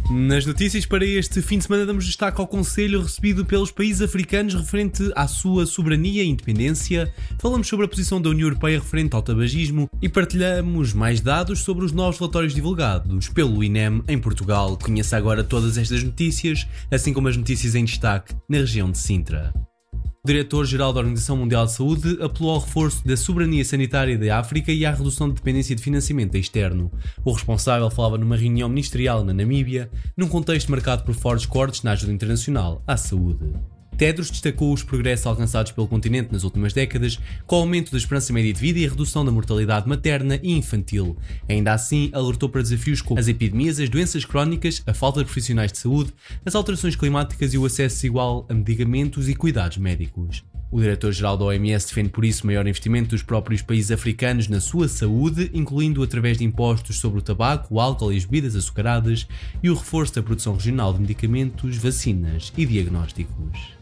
Nas notícias para este fim de semana damos destaque ao conselho recebido pelos países africanos referente à sua soberania e independência, falamos sobre a posição da União Europeia referente ao tabagismo e partilhamos mais dados sobre os novos relatórios divulgados pelo INEM em Portugal. Conheça agora todas estas notícias, assim como as notícias em destaque na região de Sintra. O diretor-geral da Organização Mundial de Saúde apelou ao reforço da soberania sanitária da África e à redução de dependência de financiamento externo. O responsável falava numa reunião ministerial na Namíbia, num contexto marcado por fortes cortes na ajuda internacional à saúde. Tedros destacou os progressos alcançados pelo continente nas últimas décadas, com o aumento da esperança média de vida e a redução da mortalidade materna e infantil. Ainda assim, alertou para desafios como as epidemias, as doenças crónicas, a falta de profissionais de saúde, as alterações climáticas e o acesso desigual a medicamentos e cuidados médicos. O diretor-geral da OMS defende por isso maior investimento dos próprios países africanos na sua saúde, incluindo através de impostos sobre o tabaco, o álcool e as bebidas açucaradas, e o reforço da produção regional de medicamentos, vacinas e diagnósticos.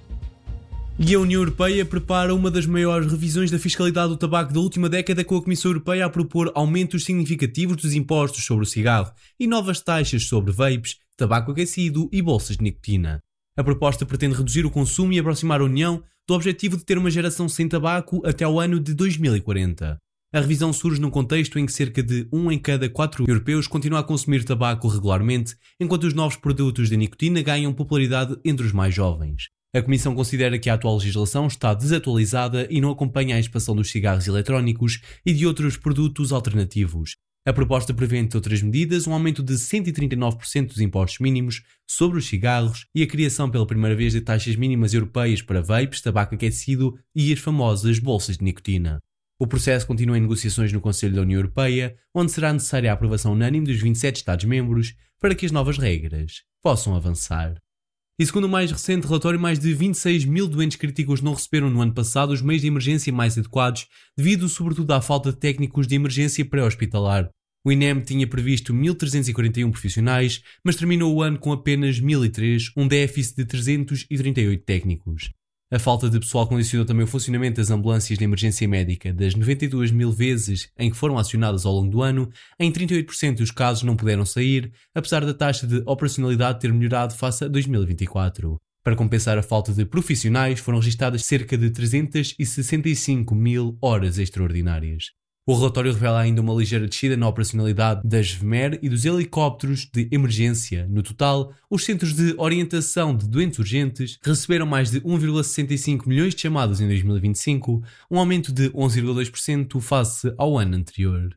E a União Europeia prepara uma das maiores revisões da fiscalidade do tabaco da última década, com a Comissão Europeia a propor aumentos significativos dos impostos sobre o cigarro e novas taxas sobre vapes, tabaco aquecido e bolsas de nicotina. A proposta pretende reduzir o consumo e aproximar a União do objetivo de ter uma geração sem tabaco até ao ano de 2040. A revisão surge num contexto em que cerca de 1 em cada 4 europeus continua a consumir tabaco regularmente, enquanto os novos produtos de nicotina ganham popularidade entre os mais jovens. A Comissão considera que a atual legislação está desatualizada e não acompanha a expansão dos cigarros eletrónicos e de outros produtos alternativos. A proposta prevê, entre outras medidas, um aumento de 139% dos impostos mínimos sobre os cigarros e a criação pela primeira vez de taxas mínimas europeias para vapes, tabaco aquecido e as famosas bolsas de nicotina. O processo continua em negociações no Conselho da União Europeia, onde será necessária a aprovação unânime dos 27 Estados-membros para que as novas regras possam avançar. E segundo o mais recente relatório, mais de 26 mil doentes críticos não receberam no ano passado os meios de emergência mais adequados, devido sobretudo à falta de técnicos de emergência pré-hospitalar. O INEM tinha previsto 1.341 profissionais, mas terminou o ano com apenas 1.003, um déficit de 338 técnicos. A falta de pessoal condicionou também o funcionamento das ambulâncias de emergência médica. Das 92 mil vezes em que foram acionadas ao longo do ano, em 38% dos casos não puderam sair, apesar da taxa de operacionalidade ter melhorado face a 2024. Para compensar a falta de profissionais, foram registadas cerca de 365 mil horas extraordinárias. O relatório revela ainda uma ligeira descida na operacionalidade das VMER e dos helicópteros de emergência. No total, os centros de orientação de doentes urgentes receberam mais de 1,65 milhões de chamadas em 2025, um aumento de 11,2% face ao ano anterior.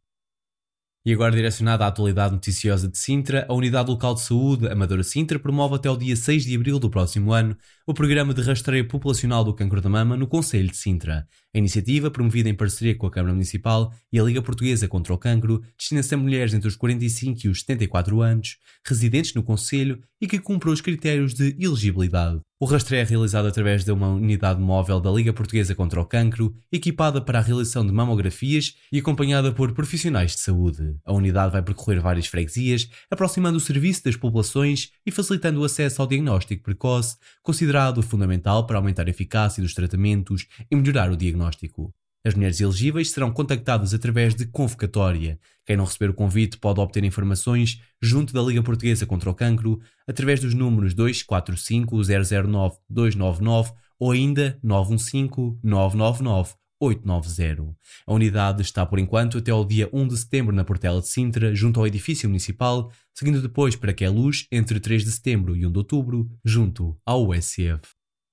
E agora direcionada à atualidade noticiosa de Sintra, a Unidade Local de Saúde Amadora Sintra promove até o dia 6 de abril do próximo ano o Programa de Rastreio Populacional do Cancro da Mama no Concelho de Sintra. A iniciativa, promovida em parceria com a Câmara Municipal e a Liga Portuguesa contra o Cancro, destina-se a mulheres entre os 45 e os 74 anos, residentes no concelho e que cumpram os critérios de elegibilidade. O rastreio é realizado através de uma unidade móvel da Liga Portuguesa contra o Cancro, equipada para a realização de mamografias e acompanhada por profissionais de saúde. A unidade vai percorrer várias freguesias, aproximando o serviço das populações e facilitando o acesso ao diagnóstico precoce, considerado fundamental para aumentar a eficácia dos tratamentos e melhorar o diagnóstico. As mulheres elegíveis serão contactadas através de convocatória. Quem não receber o convite pode obter informações junto da Liga Portuguesa contra o Cancro através dos números 245 009 299 ou ainda 915 999 890. A unidade está por enquanto até ao dia 1 de setembro na Portela de Sintra, junto ao edifício municipal, seguindo depois para Queluz entre 3 de setembro e 1 de outubro, junto ao USF.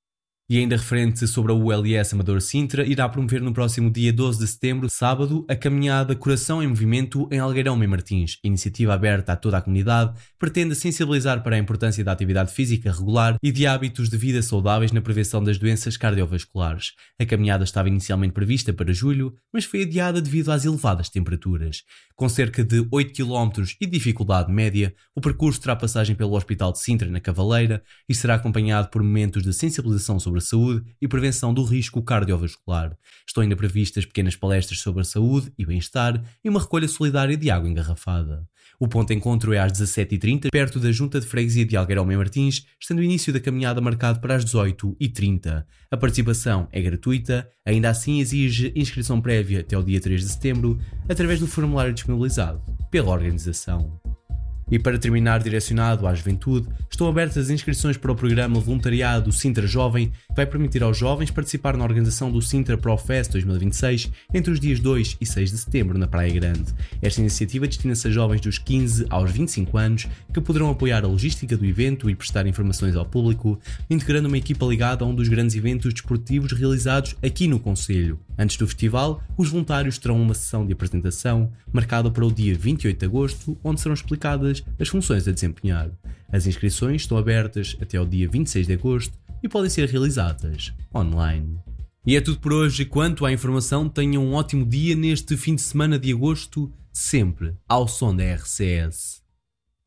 E ainda referente sobre a ULS Amadora Sintra, irá promover no próximo dia 12 de setembro, sábado, a caminhada Coração em Movimento em Algueirão Mem Martins. Iniciativa aberta a toda a comunidade, pretende sensibilizar para a importância da atividade física regular e de hábitos de vida saudáveis na prevenção das doenças cardiovasculares. A caminhada estava inicialmente prevista para julho, mas foi adiada devido às elevadas temperaturas. Com cerca de 8 km e dificuldade média, o percurso terá passagem pelo Hospital de Sintra, na Cavaleira, e será acompanhado por momentos de sensibilização sobre a saúde e prevenção do risco cardiovascular. Estão ainda previstas pequenas palestras sobre a saúde e bem-estar e uma recolha solidária de água engarrafada. O ponto de encontro é às 17h30, perto da Junta de Freguesia de Algueirão Mem Martins, estando o início da caminhada marcado para as 18h30. A participação é gratuita, ainda assim exige inscrição prévia até o dia 3 de setembro, através do formulário disponibilizado pela organização. E para terminar, direcionado à juventude, estão abertas as inscrições para o programa Voluntariado Sintra Jovem, que vai permitir aos jovens participar na organização do Sintra ProFest 2026 entre os dias 2 e 6 de setembro na Praia Grande. Esta iniciativa destina-se a jovens dos 15 aos 25 anos que poderão apoiar a logística do evento e prestar informações ao público, integrando uma equipa ligada a um dos grandes eventos desportivos realizados aqui no concelho. Antes do festival, os voluntários terão uma sessão de apresentação marcada para o dia 28 de agosto, onde serão explicadas as funções a desempenhar. As inscrições estão abertas até ao dia 26 de agosto e podem ser realizadas online. E é tudo por hoje. Quanto à informação, tenham um ótimo dia neste fim de semana de agosto, sempre ao som da RCS.